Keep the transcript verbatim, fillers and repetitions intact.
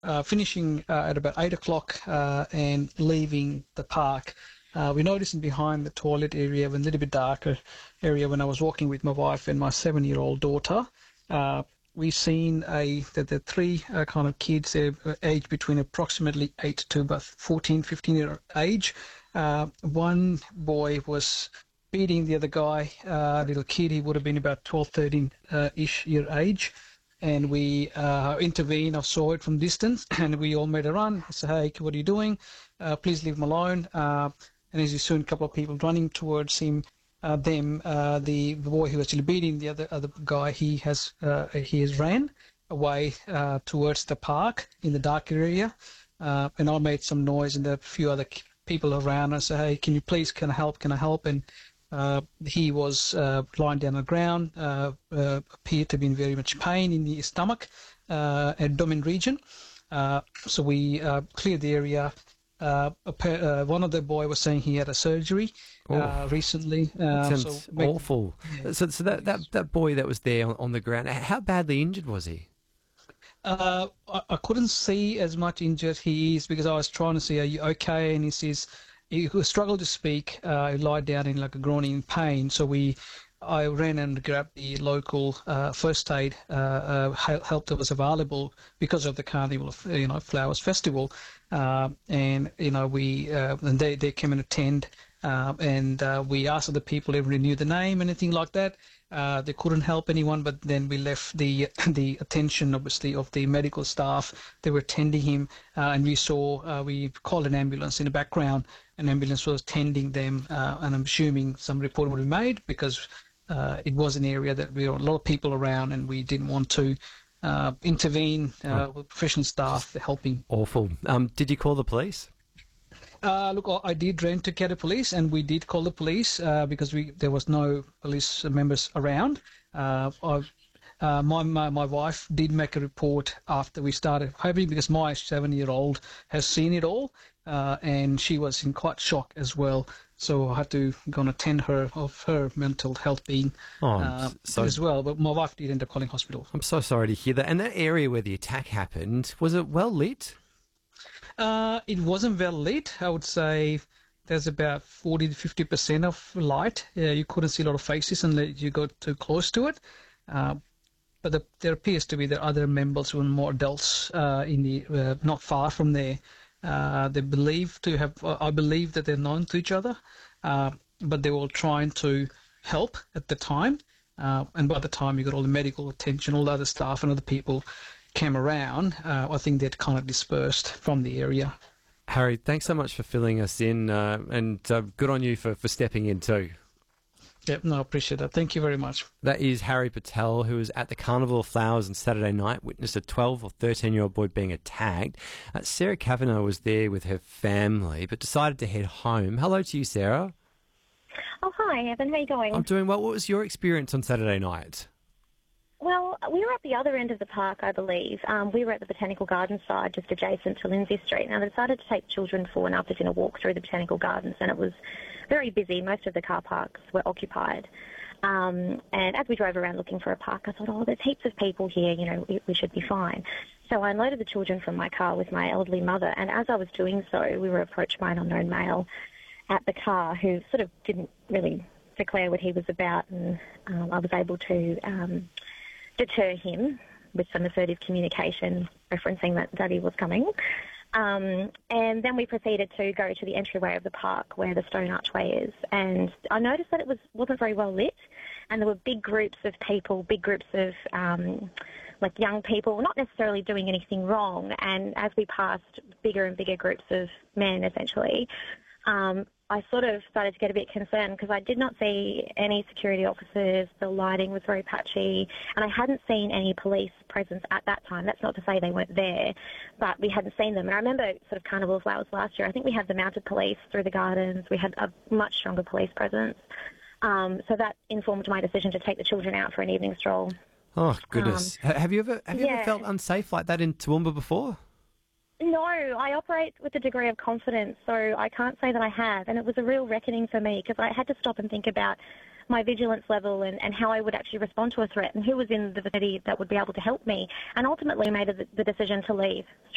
uh, finishing uh, at about eight o'clock uh, and leaving the park, uh, we noticed behind the toilet area, a little bit darker area, when I was walking with my wife and my seven-year-old daughter, uh, we seen a the, the three uh, kind of kids, uh, aged between approximately eight to about fourteen, fifteen year age. Uh, one boy was beating the other guy, uh, little kid. He would have been about twelve, thirteen-ish year age. And we uh, intervened. I saw it from distance, and we all made a run. I said, "Hey, what are you doing? Uh, please leave him alone." Uh, and as you saw, a couple of people running towards him. Uh, them, uh, the, the boy who was actually beating the other other guy, he has uh, he has ran away uh, towards the park in the dark area. Uh, and I made some noise, and there were a few other people around. I said, "Hey, can you please, can I help? Can I help?" And Uh, he was uh, lying down on the ground, uh, uh, appeared to be in very much pain in the stomach, uh, abdomen region. Uh, so we uh, cleared the area. Uh, uh, one of the boy was saying he had a surgery uh, recently. That Uh, sounds so make, awful. yeah. So, so that, that, that boy that was there on, on the ground, how badly injured was he? Uh, I, I couldn't see as much injured he is because I was trying to see, are you okay? And he says, he struggled to speak. Uh, he lied down in like a groaning pain. So we, I ran and grabbed the local uh, first aid uh, uh, help that was available because of the Carnival of you know Flowers Festival, uh, and you know we uh, and they they came and attend, uh, and uh, we asked other people if they knew the name, anything like that. Uh, they couldn't help anyone, but then we left the the attention, obviously, of the medical staff. They were tending him, uh, and we saw uh, we called an ambulance in the background. An ambulance was tending them, uh, and I'm assuming some report would be made because uh, it was an area that there were a lot of people around, and we didn't want to uh, intervene uh, Oh, with professional staff helping. awful. Um, did you call the police? Uh, look, I I did rent to Canberra Police, and we did call the police uh, because we there was no police members around. Uh, I, uh, my, my my wife did make a report after we started, hoping because my seven-year-old has seen it all, uh, and she was in quite shock as well. So I had to go and attend her of her mental health being Oh, I'm uh, so as well. But my wife did end up calling hospital. I'm so sorry to hear that. And that area where the attack happened, was it well lit? Uh, it wasn't well lit. I would say there's about forty to fifty percent of light. Uh, you couldn't see a lot of faces unless you got too close to it. Uh, but the, there appears to be there are other members who are more adults uh, in the uh, not far from there. Uh, they believe to have. Uh, I believe that they're known to each other, uh, but they were trying to help at the time. Uh, and by the time you got all the medical attention, all the other staff and other people came around, uh, I think they'd kind of dispersed from the area. Harry, thanks so much for filling us in, uh, and uh, good on you for, for stepping in too. Yep, no, I appreciate that. Thank you very much. That is Harry Patel, who was at the Carnival of Flowers on Saturday night, witnessed a twelve or thirteen-year-old boy being attacked. Uh, Sarah Kavanagh was there with her family, but decided to head home. Hello to you, Sarah. Oh, hi, Evan. How are you going? I'm doing well. What was your experience on Saturday night? Well, we were at the other end of the park, I believe. Um, we were at the Botanical Gardens side, just adjacent to Lindsay Street. Now, I decided to take children for an after-dinner walk through the Botanical Gardens, and it was very busy. Most of the car parks were occupied. Um, and as we drove around looking for a park, I thought, oh, there's heaps of people here, you know, we, we should be fine. So I unloaded the children from my car with my elderly mother, and as I was doing so, we were approached by an unknown male at the car who sort of didn't really declare what he was about, and um, I was able to um, deter him with some assertive communication referencing that Daddy was coming. Um, and then we proceeded to go to the entryway of the park where the stone archway is. And I noticed that it was, wasn't very well lit, and there were big groups of people, big groups of um, like young people, not necessarily doing anything wrong. And as we passed bigger and bigger groups of men, essentially, um, I sort of started to get a bit concerned because I did not see any security officers. The lighting was very patchy, and I hadn't seen any police presence at that time. That's not to say they weren't there, but we hadn't seen them. And I remember sort of Carnival of Flowers last year, I think we had the mounted police through the gardens. We had a much stronger police presence. Um, so that informed my decision to take the children out for an evening stroll. Oh, goodness. Um, have you ever have you yeah. ever felt unsafe like that in Toowoomba before? No, I operate with a degree of confidence, so I can't say that I have. And it was a real reckoning for me because I had to stop and think about my vigilance level and, and how I would actually respond to a threat and who was in the vicinity that would be able to help me, and ultimately made the decision to leave.